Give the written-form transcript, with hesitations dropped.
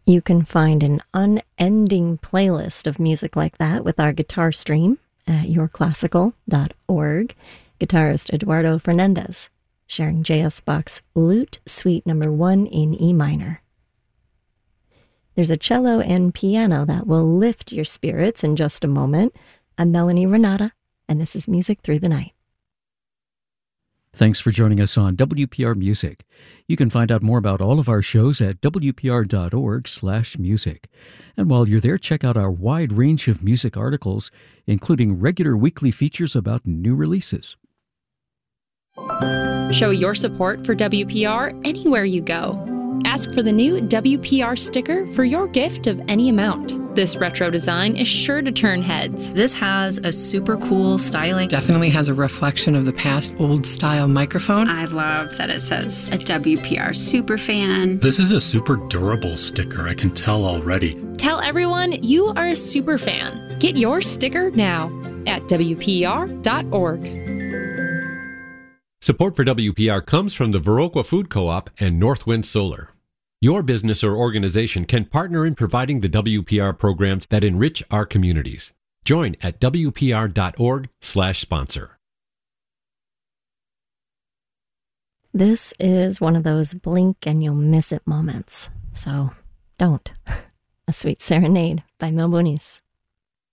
You can find an unending playlist of music like that with our guitar stream at yourclassical.org. Guitarist Eduardo Fernandez sharing J.S. Bach's Lute Suite No. 1 in E minor. There's a cello and piano that will lift your spirits in just a moment. I'm Melanie Renata, and this is Music Through the Night. Thanks for joining us on WPR Music. You can find out more about all of our shows at wpr.org/music. And while you're there, check out our wide range of music articles, including regular weekly features about new releases. Show your support for WPR anywhere you go. Ask for the new WPR sticker for your gift of any amount. This retro design is sure to turn heads. This has a super cool styling. Definitely has a reflection of the past old style microphone. I love that it says a WPR superfan. This is a super durable sticker, I can tell already. Tell everyone you are a super fan. Get your sticker now at WPR.org. Support for WPR comes from the Viroqua Food Co-op and Northwind Solar. Your business or organization can partner in providing the WPR programs that enrich our communities. Join at WPR.org/sponsor. This is one of those blink and you'll miss it moments. So don't. A Sweet Serenade by Mel Boonies.